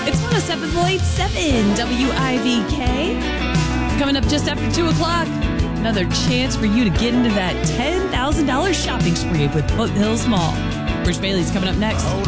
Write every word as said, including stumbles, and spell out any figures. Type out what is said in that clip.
It's one oh seven point seven W I V K. Coming up just after two o'clock, another chance for you to get into that ten thousand dollars shopping spree with Foothills Mall. Rich Bailey's coming up next.